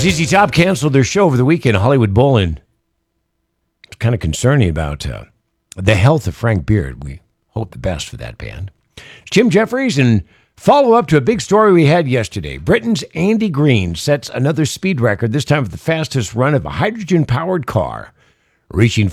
ZZ Top canceled their show over the weekend, Hollywood Bowl, and it's kind of concerning about the health of Frank Beard. We hope the best for that band. It's Jim Jeffries, and follow up to a big story we had yesterday. Britain's Andy Green sets another speed record, this time for the fastest run of a hydrogen-powered car, reaching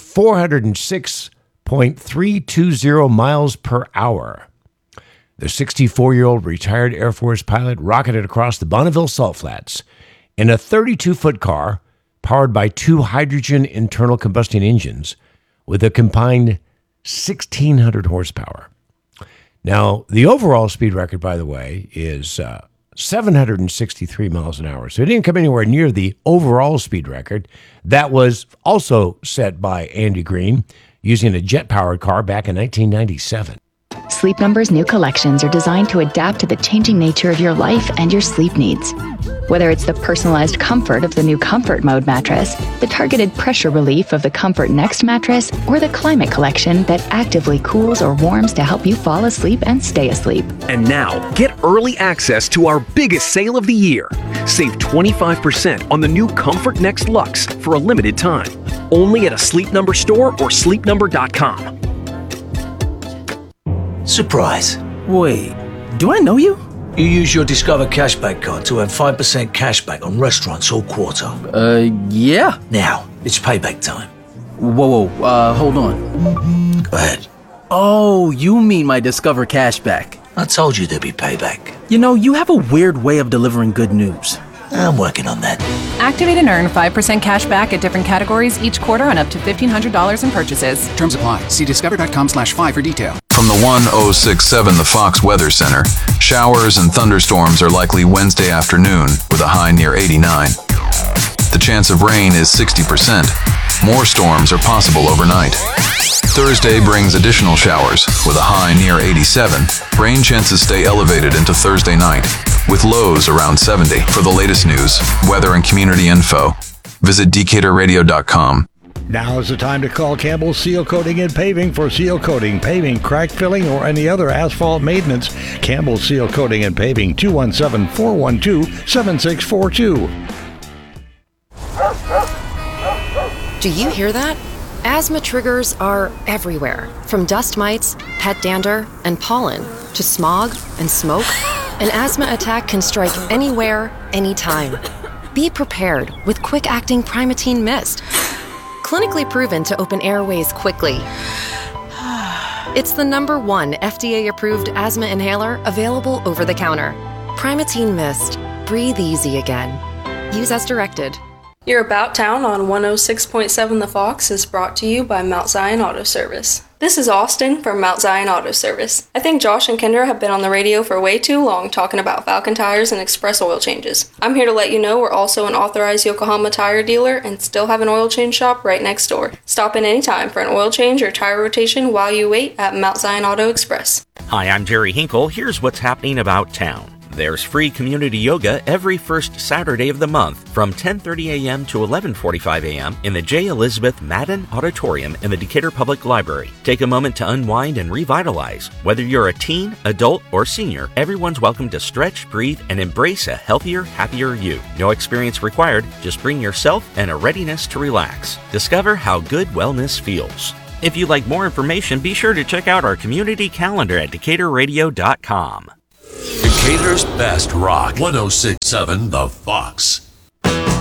406.320 miles per hour. The 64-year-old retired Air Force pilot rocketed across the Bonneville Salt Flats in a 32-foot car powered by two hydrogen internal combustion engines with a combined 1,600 horsepower. Now, the overall speed record, by the way, is 763 miles an hour. So it didn't come anywhere near the overall speed record. That was also set by Andy Green using a jet-powered car back in 1997. Sleep Number's new collections are designed to adapt to the changing nature of your life and your sleep needs. Whether it's the personalized comfort of the new Comfort Mode mattress, the targeted pressure relief of the Comfort Next mattress, or the Climate Collection that actively cools or warms to help you fall asleep and stay asleep. And now, get early access to our biggest sale of the year. Save 25% on the new Comfort Next Luxe for a limited time. Only at a Sleep Number store or sleepnumber.com. Surprise. Wait, do I know you? You use your Discover Cashback card to earn 5% cashback on restaurants all quarter. Yeah. Now, it's payback time. Whoa, hold on. Go ahead. Oh, you mean my Discover Cashback. I told you there'd be payback. You know, you have a weird way of delivering good news. I'm working on that. Activate and earn 5% cash back at different categories each quarter on up to $1,500 in purchases. Terms apply. See discover.com/5 for detail. From the 1067 The Fox Weather Center, showers and thunderstorms are likely Wednesday afternoon with a high near 89. The chance of rain is 60%. More storms are possible overnight. Thursday brings additional showers with a high near 87. Rain chances stay elevated into Thursday night, with lows around 70. For the latest news, weather, and community info, visit DecaturRadio.com. Now is the time to call Campbell Seal Coating and Paving for seal coating, paving, crack filling, or any other asphalt maintenance. Campbell Seal Coating and Paving, 217-412-7642. Do you hear that? Asthma triggers are everywhere, from dust mites, pet dander, and pollen, to smog and smoke. An asthma attack can strike anywhere, anytime. Be prepared with quick-acting Primatene Mist. Clinically proven to open airways quickly. It's the #1 FDA-approved asthma inhaler available over the counter. Primatene Mist. Breathe easy again. Use as directed. Your About Town on 106.7 The Fox is brought to you by Mount Zion Auto Service. This is Austin from Mount Zion Auto Service. I think Josh and Kendra have been on the radio for way too long talking about Falcon tires and express oil changes. I'm here to let you know we're also an authorized Yokohama tire dealer and still have an oil change shop right next door. Stop in anytime for an oil change or tire rotation while you wait at Mount Zion Auto Express. Hi, I'm Jerry Hinkle. Here's what's happening about town. There's free community yoga every first Saturday of the month from 10:30 a.m. to 11:45 a.m. in the J. Elizabeth Madden Auditorium in the Decatur Public Library. Take a moment to unwind and revitalize. Whether you're a teen, adult, or senior, everyone's welcome to stretch, breathe, and embrace a healthier, happier you. No experience required, just bring yourself and a readiness to relax. Discover how good wellness feels. If you'd like more information, be sure to check out our community calendar at DecaturRadio.com. Decatur's best rock, 106.7 The Fox.